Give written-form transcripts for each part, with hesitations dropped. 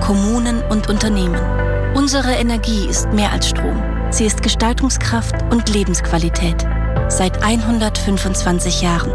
Kommunen und Unternehmen. Unsere Energie ist mehr als Strom. Sie ist Gestaltungskraft und Lebensqualität. Seit 125 Jahren.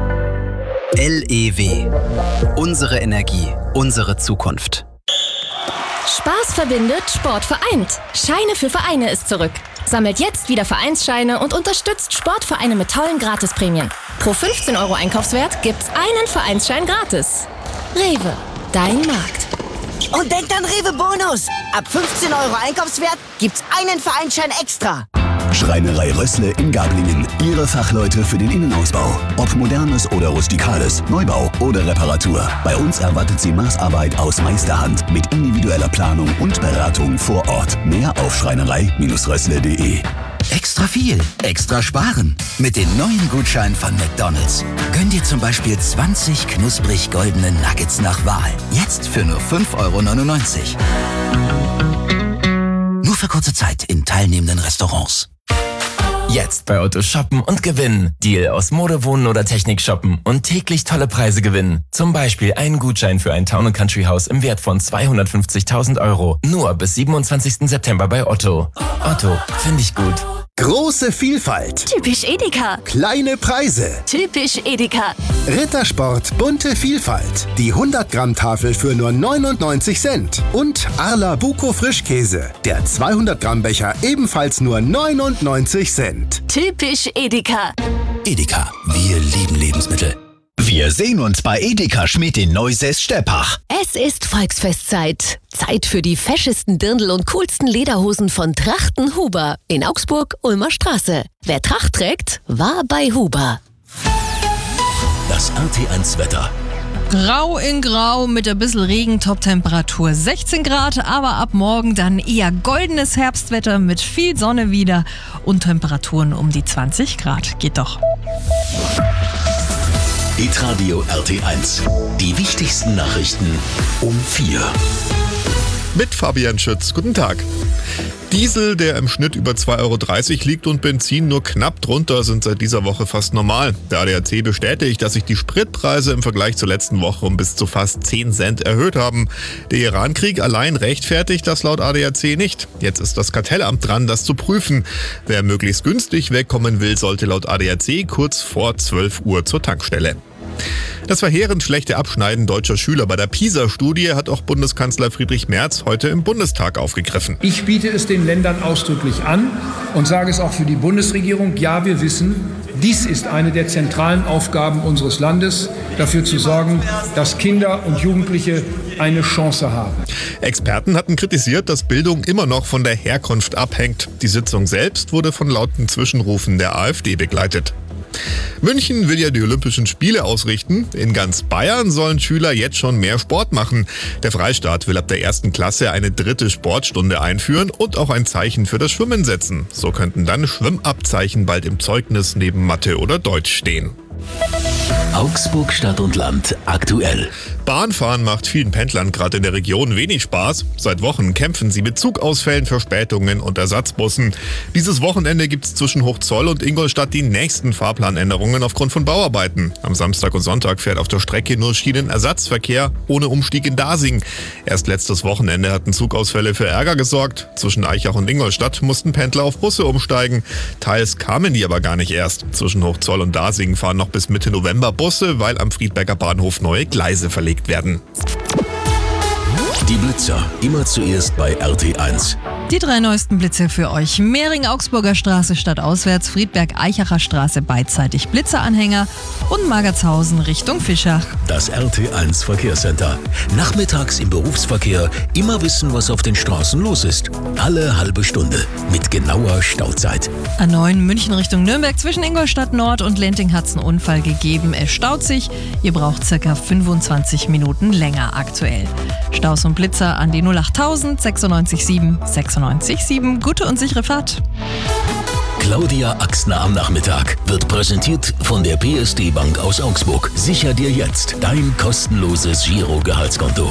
LEW. Unsere Energie, unsere Zukunft. Spaß verbindet, Sport vereint. Scheine für Vereine ist zurück. Sammelt jetzt wieder Vereinsscheine und unterstützt Sportvereine mit tollen Gratisprämien. Pro 15 € Einkaufswert gibt's einen Vereinsschein gratis. Rewe, dein Markt. Und denkt an Rewe Bonus. Ab 15 € Einkaufswert gibt's einen Vereinsschein extra. Schreinerei Rössle in Gablingen. Ihre Fachleute für den Innenausbau. Ob modernes oder rustikales, Neubau oder Reparatur. Bei uns erwartet Sie Maßarbeit aus Meisterhand mit individueller Planung und Beratung vor Ort. Mehr auf schreinerei-rössle.de. Extra viel, extra sparen. Mit den neuen Gutscheinen von McDonald's. Gönn dir zum Beispiel 20 knusprig goldene Nuggets nach Wahl. Jetzt für nur 5,99 €. Nur für kurze Zeit in teilnehmenden Restaurants. Jetzt bei Otto shoppen und gewinnen. Deal aus Mode, Wohnen oder Technik shoppen und täglich tolle Preise gewinnen. Zum Beispiel einen Gutschein für ein Town & Country Haus im Wert von 250.000 €. Nur bis 27. September bei Otto. Otto, finde ich gut. Große Vielfalt. Typisch Edeka. Kleine Preise. Typisch Edeka. Rittersport bunte Vielfalt. Die 100-Gramm-Tafel für nur 99 Cent. Und Arla Buko Frischkäse. Der 200-Gramm-Becher ebenfalls nur 99 Cent. Typisch Edeka. Edeka, wir lieben Lebensmittel. Wir sehen uns bei Edeka Schmidt in Neusäß-Steppach. Es ist Volksfestzeit. Zeit für die feschesten Dirndl und coolsten Lederhosen von Trachten Huber in Augsburg, Ulmer Straße. Wer Tracht trägt, war bei Huber. Das RT1-Wetter. Grau in Grau mit ein bisschen Regen, Toptemperatur 16 Grad, aber ab morgen dann eher goldenes Herbstwetter mit viel Sonne wieder und Temperaturen um die 20 Grad. Geht doch. Hitradio RT1. Die wichtigsten Nachrichten um 4. Mit Fabian Schütz. Guten Tag. Diesel, der im Schnitt über 2,30 € liegt und Benzin nur knapp drunter, sind seit dieser Woche fast normal. Der ADAC bestätigt, dass sich die Spritpreise im Vergleich zur letzten Woche um bis zu fast 10 Cent erhöht haben. Der Iran-Krieg allein rechtfertigt das laut ADAC nicht. Jetzt ist das Kartellamt dran, das zu prüfen. Wer möglichst günstig wegkommen will, sollte laut ADAC kurz vor 12 Uhr zur Tankstelle. Das verheerend schlechte Abschneiden deutscher Schüler bei der PISA-Studie hat auch Bundeskanzler Friedrich Merz heute im Bundestag aufgegriffen. Ich biete es den Ländern ausdrücklich an und sage es auch für die Bundesregierung. Ja, wir wissen, dies ist eine der zentralen Aufgaben unseres Landes, dafür zu sorgen, dass Kinder und Jugendliche eine Chance haben. Experten hatten kritisiert, dass Bildung immer noch von der Herkunft abhängt. Die Sitzung selbst wurde von lauten Zwischenrufen der AfD begleitet. München will ja die Olympischen Spiele ausrichten. In ganz Bayern sollen Schüler jetzt schon mehr Sport machen. Der Freistaat will ab der 1. Klasse eine 3. Sportstunde einführen und auch ein Zeichen für das Schwimmen setzen. So könnten dann Schwimmabzeichen bald im Zeugnis neben Mathe oder Deutsch stehen. Augsburg Stadt und Land aktuell. Bahnfahren macht vielen Pendlern gerade in der Region wenig Spaß. Seit Wochen kämpfen sie mit Zugausfällen, Verspätungen und Ersatzbussen. Dieses Wochenende gibt es zwischen Hochzoll und Ingolstadt die nächsten Fahrplanänderungen aufgrund von Bauarbeiten. Am Samstag und Sonntag fährt auf der Strecke nur Schienenersatzverkehr ohne Umstieg in Dasing. Erst letztes Wochenende hatten Zugausfälle für Ärger gesorgt. Zwischen Aichach und Ingolstadt mussten Pendler auf Busse umsteigen. Teils kamen die aber gar nicht erst. Zwischen Hochzoll und Dasing fahren noch bis Mitte November Busse, weil am Friedberger Bahnhof neue Gleise verlegt werden. Die Blitzer, immer zuerst bei RT1. Die 3 neuesten Blitze für euch. Mehring Augsburger Straße stadtauswärts, Friedberg Eichacher Straße beidseitig Blitzeranhänger und Magertshausen Richtung Fischach. Das RT1 Verkehrscenter. Nachmittags im Berufsverkehr immer wissen, was auf den Straßen los ist. Alle halbe Stunde mit genauer Stauzeit. A9 München Richtung Nürnberg zwischen Ingolstadt Nord und Lenting hat es einen Unfall gegeben. Es staut sich. Ihr braucht ca. 25 Minuten länger aktuell. Staus und Blitzer an die 08000 96 7 96 7. Gute und sichere Fahrt. Claudia Axner am Nachmittag wird präsentiert von der PSD Bank aus Augsburg. Sicher dir jetzt dein kostenloses Giro-Gehaltskonto.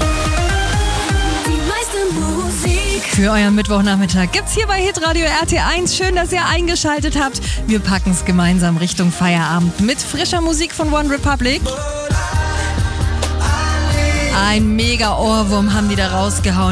Für euren Mittwochnachmittag gibt's hier bei Hitradio RT1. Schön, dass ihr eingeschaltet habt. Wir packen's gemeinsam Richtung Feierabend mit frischer Musik von One Republic. Ein mega Ohrwurm haben die da rausgehauen.